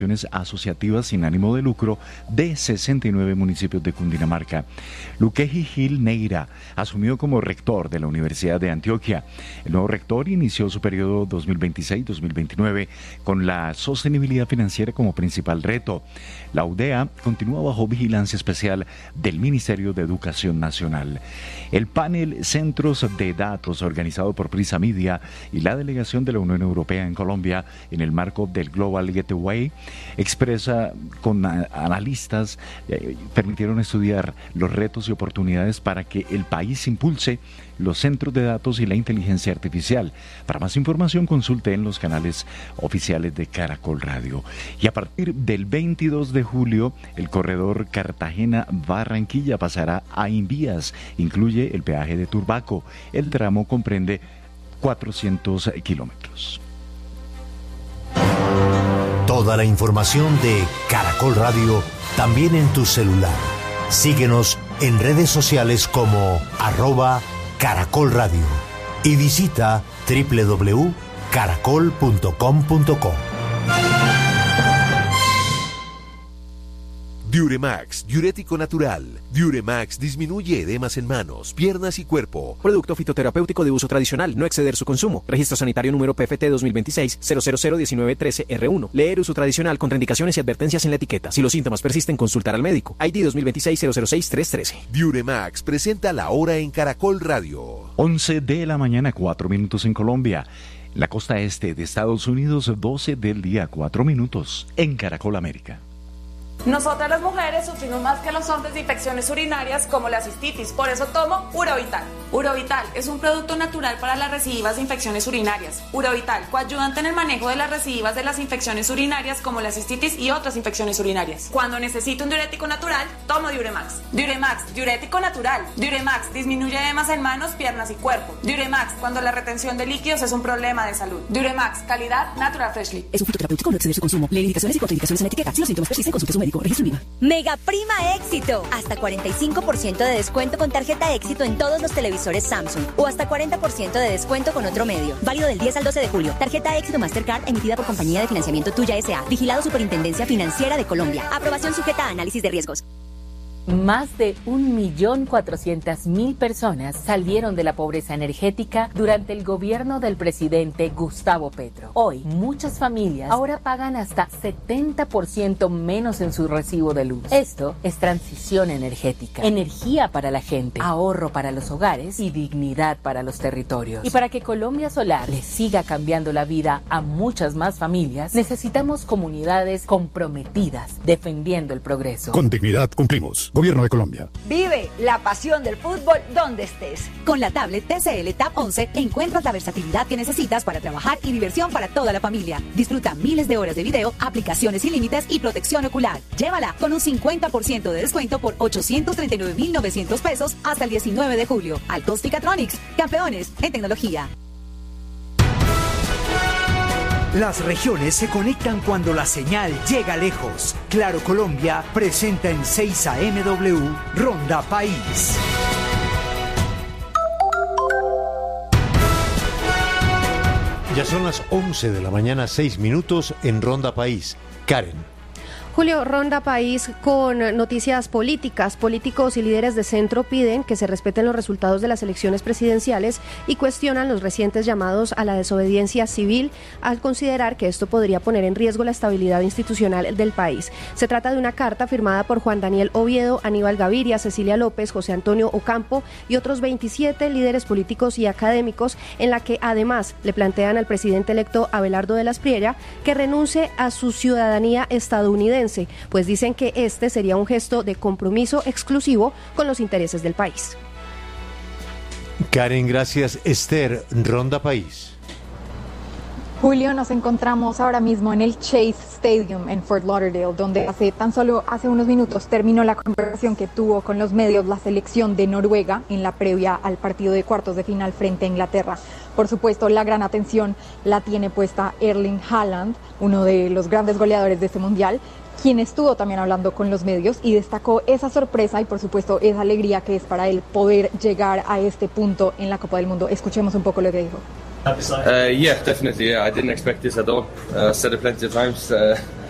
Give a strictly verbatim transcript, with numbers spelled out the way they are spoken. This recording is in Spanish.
asociativas sin ánimo de lucro de sesenta y nueve municipios de Cundinamarca. Luqueji Gil Neira asumió como rector de la Universidad de Antioquia. El nuevo rector inició su periodo dos mil veintiséis dos mil veintinueve con la sostenibilidad financiera como principal reto. La U D E A continúa bajo vigilancia especial del Ministerio de Educación Nacional. El panel Centros de Datos, organizado por Prisa Media y la delegación de la Unión Europea en Colombia en el marco del Global Gateway, expresa con analistas, eh, permitieron estudiar los retos y oportunidades para que el país impulse los centros de datos y la inteligencia artificial. Para más información, consulte en los canales oficiales de Caracol Radio. Y a partir del veintidós de julio, el corredor Cartagena-Barranquilla pasará a Invías. Incluye el peaje de Turbaco. El tramo comprende cuatrocientos kilómetros. Toda la información de Caracol Radio también en tu celular. Síguenos en redes sociales como arroba Caracol Radio y visita doble u doble u doble u punto caracol punto com punto co. Diuremax, diurético natural. Diuremax disminuye edemas en manos, piernas y cuerpo. Producto fitoterapéutico de uso tradicional, no exceder su consumo. Registro sanitario número P F T dos mil veintiséis cero cero cero diecinueve trece R uno. Leer uso tradicional con indicaciones y advertencias en la etiqueta. Si los síntomas persisten, consultar al médico. I D dos mil veintiséis cero cero seis tres trece. Diuremax presenta la hora en Caracol Radio. once de la mañana, cuatro minutos en Colombia. La costa este de Estados Unidos, doce del día, cuatro minutos en Caracol América. Nosotras las mujeres sufrimos más que los hombres de infecciones urinarias como la cistitis, por eso tomo Urovital. Urovital es un producto natural para las recidivas de infecciones urinarias. Urovital, coayudante en el manejo de las recidivas de las infecciones urinarias como la cistitis y otras infecciones urinarias. Cuando necesito un diurético natural, tomo Diuremax. Diuremax, diurético natural. Diuremax disminuye edemas en manos, piernas y cuerpo. Diuremax, cuando la retención de líquidos es un problema de salud. Diuremax, calidad Natural Freshly. Es un fitoterapéutico, no exceder su consumo. Lee indicaciones y contraindicaciones en la etiqueta. Si los síntomas persisten, consulte a su médico. Registro IVA. Mega Prima Éxito. Hasta cuarenta y cinco por ciento de descuento con tarjeta Éxito en todos los televisores Samsung. O hasta cuarenta por ciento de descuento con otro medio. Válido del diez al doce de julio. Tarjeta Éxito Mastercard emitida por Compañía de Financiamiento Tuya S A. Vigilado Superintendencia Financiera de Colombia. Aprobación sujeta a análisis de riesgos. Más de un millón cuatrocientas mil personas salieron de la pobreza energética durante el gobierno del presidente Gustavo Petro. Hoy, muchas familias ahora pagan hasta setenta por ciento menos en su recibo de luz. Esto es transición energética, energía para la gente, ahorro para los hogares y dignidad para los territorios. Y para que Colombia Solar le siga cambiando la vida a muchas más familias, necesitamos comunidades comprometidas, defendiendo el progreso. Con dignidad cumplimos. Gobierno de Colombia. Vive la pasión del fútbol donde estés. Con la tablet T C L Tab once encuentras la versatilidad que necesitas para trabajar y diversión para toda la familia. Disfruta miles de horas de video, aplicaciones sin límites y protección ocular. Llévala con un cincuenta por ciento de descuento por ochocientos treinta y nueve mil novecientos pesos hasta el diecinueve de julio. Altos Picatronics, campeones en tecnología. Las regiones se conectan cuando la señal llega lejos. Claro Colombia presenta en seis A M W Ronda País. Ya son las once de la mañana, seis minutos en Ronda País. Karen. Julio, Ronda País con noticias políticas. Políticos y líderes de centro piden que se respeten los resultados de las elecciones presidenciales y cuestionan los recientes llamados a la desobediencia civil al considerar que esto podría poner en riesgo la estabilidad institucional del país. Se trata de una carta firmada por Juan Daniel Oviedo, Aníbal Gaviria, Cecilia López, José Antonio Ocampo y otros veintisiete líderes políticos y académicos, en la que además le plantean al presidente electo Abelardo de la Espriella que renuncie a su ciudadanía estadounidense, pues dicen que este sería un gesto de compromiso exclusivo con los intereses del país. Karen, gracias. Esther, Ronda País. Julio, nos encontramos ahora mismo en el Chase Stadium en Fort Lauderdale, donde hace tan solo hace unos minutos terminó la conversación que tuvo con los medios la selección de Noruega en la previa al partido de cuartos de final frente a Inglaterra. Por supuesto, la gran atención la tiene puesta Erling Haaland, uno de los grandes goleadores de este mundial, quien estuvo también hablando con los medios y destacó esa sorpresa y por supuesto esa alegría que es para él poder llegar a este punto en la Copa del Mundo. Escuchemos un poco lo que dijo. Uh, yeah, definitely. Yeah, I didn't expect this at all. Uh, said it plenty of times. Uh,